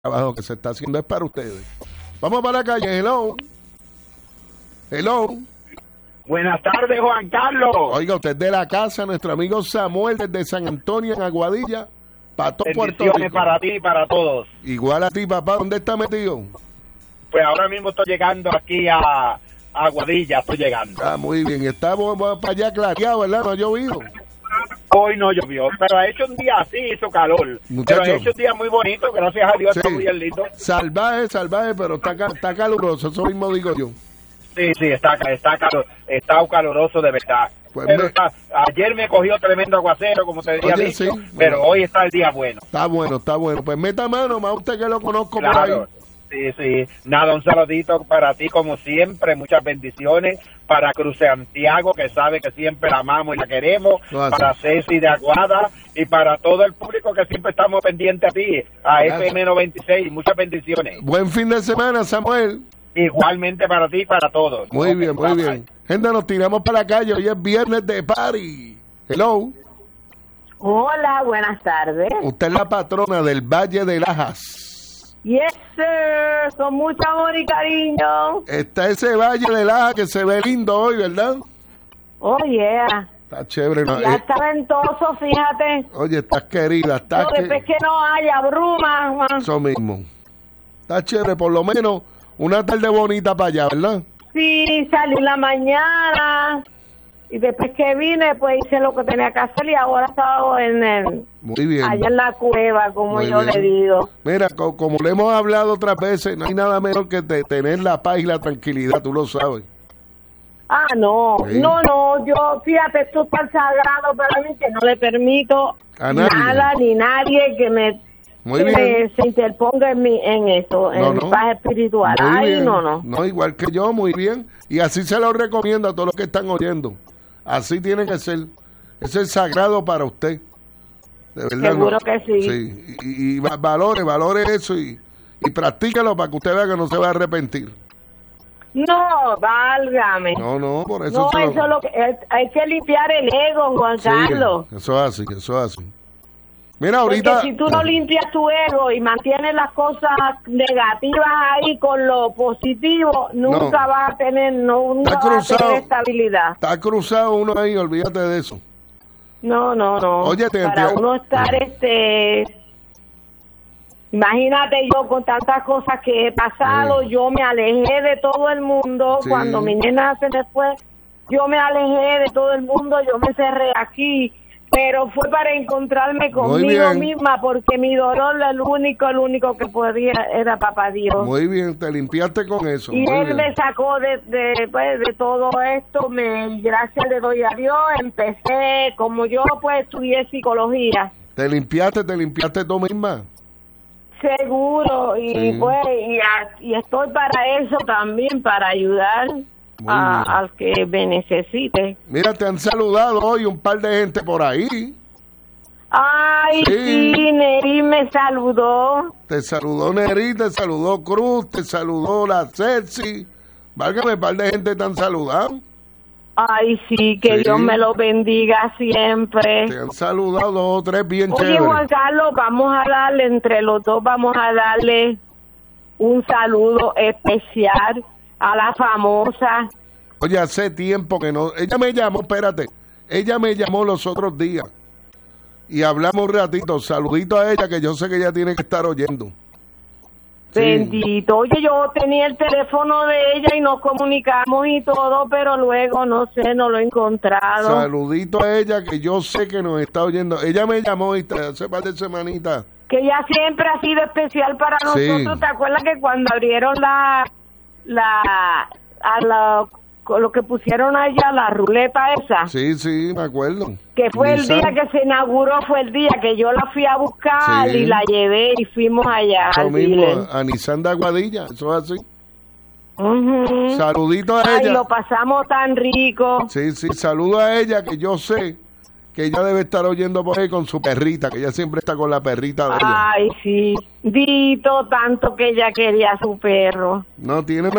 trabajo que se está haciendo es para ustedes. Vamos para la calle. Hello. Buenas tardes, Juan Carlos. Oiga, usted de la casa, nuestro amigo Samuel desde San Antonio en Aguadilla, para todo Puerto Rico. Para ti y para todos. Igual a ti, papá. ¿Dónde está metido? Pues ahora mismo estoy llegando aquí a Aguadilla, estoy llegando. Ah, muy bien. Estamos para allá clareado, ¿verdad? No ha llovido. Hoy no llovió, pero ha hecho un día así, hizo calor. Muchacho. Pero ha hecho un día muy bonito, gracias a Dios, Sí. está muy bien lindo. Salvaje, pero está caluroso, eso mismo digo yo. Sí, está caloroso de verdad. Pues pero ayer me cogió tremendo aguacero, como te había dicho, sí, pero bueno. hoy está el día bueno. Está bueno. Pues meta mano, más usted que lo conozco Claro. por ahí. Sí. Nada, un saludito para ti como siempre, muchas bendiciones para Cruz Santiago, que sabe que siempre la amamos y la queremos, para Ceci de Aguada y para todo el público que siempre estamos pendientes a ti, a FM 96, muchas bendiciones. Buen fin de semana, Samuel. Igualmente para ti y para todos. Muy bien. Gente, nos tiramos para la calle, hoy es viernes de party. Hello. Hola, buenas tardes. Usted es la patrona del Valle de Lajas. Yes, sir, con mucho amor y cariño. Está ese Valle de Lajas que se ve lindo hoy, ¿verdad? Oh, yeah. Está chévere. ¿No? Ya está ventoso, fíjate. Oye, estás querida. No, después que no haya bruma, Juan. Eso mismo. Está chévere, por lo menos una tarde bonita para allá, ¿verdad? Sí, salí en la mañana y después que vine, pues hice lo que tenía que hacer y ahora estaba Muy bien. allá en la cueva, como Muy yo bien. le digo. Mira, como le hemos hablado otras veces, no hay nada mejor que tener la paz y la tranquilidad, tú lo sabes. Ah, no, Sí. no, yo, fíjate, esto es tan sagrado para mí que no le permito A nadie. nada ni nadie que Muy que bien. se interponga en eso, en paz espiritual. Muy Ay, bien. no. No, igual que yo, muy bien. Y así se lo recomiendo a todos los que están oyendo. Así tiene que ser. Eso es sagrado para usted. De verdad. Seguro que sí. Sí. Y valore eso y practícalo para que usted vea que no se va a arrepentir. No, válgame. No, por eso. No, eso es lo que hay que limpiar el ego, Juan Carlos. Eso es así. Mira, ahorita. Porque si tú no limpias tu ego y mantienes las cosas negativas ahí con lo positivo, nunca vas a tener, nunca vas a tener estabilidad. Está cruzado uno ahí, olvídate de eso. No. Oye, para uno estar imagínate yo con tantas cosas que he pasado, yo me alejé de todo el mundo. Sí. Cuando mi nena se me fue, yo me alejé de todo el mundo, yo me cerré aquí, pero fue para encontrarme conmigo misma, porque mi dolor, el único que podía era papá Dios. Muy bien, te limpiaste con eso. Y muy él bien. me sacó de todo esto, gracias le doy a Dios, empecé, como yo pues estudié psicología. Te limpiaste tú misma. Seguro, y Sí. pues y estoy para eso también, para ayudar al que me necesite. Mira, te han saludado hoy un par de gente por ahí. Ay, sí, Neri me saludó. Te saludó Neri, te saludó Cruz, te saludó la Ceci. Válgame, un par de gente te han saludado. Ay, sí, que Sí. Dios me lo bendiga siempre. Te han saludado 2 o 3 bien Oye, chéveres. Juan Carlos, vamos a darle, entre los dos, vamos a darle un saludo especial a la famosa. Oye, hace tiempo que no. Ella me llamó los otros días. Y hablamos un ratito. Saludito a ella, que yo sé que ella tiene que estar oyendo. Sí. Bendito. Oye, yo tenía el teléfono de ella y nos comunicamos y todo, pero luego, no sé, no lo he encontrado. Saludito a ella, que yo sé que nos está oyendo. Ella me llamó hace par de semanitas. Que ella siempre ha sido especial para nosotros. Sí. ¿Te acuerdas que cuando abrieron lo que pusieron allá, la ruleta esa? Sí, me acuerdo. Que fue Nissan. el día que se inauguró, fue el día que yo la fui a buscar Sí. y la llevé y fuimos allá Eso al mismo, dealer. a Nissan de Aguadilla, eso es así. Ujú. Saludito a Ay, ella. lo pasamos tan rico. Sí, saludo a ella, que yo sé que ella debe estar oyendo por ahí con su perrita, que ella siempre está con la perrita de ella. Ay, sí. Dito tanto que ella quería a su perro. No, tiene